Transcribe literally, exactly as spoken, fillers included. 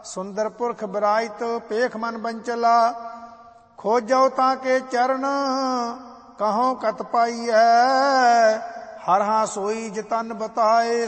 ਸੁੰਦਰ ਪੁਰਖ ਬਿਰਾਜਤ ਪੇਖ ਮਨ ਬੰਚਲਾ। ਖੋਜੋ ਤਾਂ ਕੇ ਚਰਨ ਕਹੋਂ ਕਤ ਪਾਈਐ, ਹਰ ਹਾਂ ਸੋਈ ਜਿਤਨ ਬਤਾਏ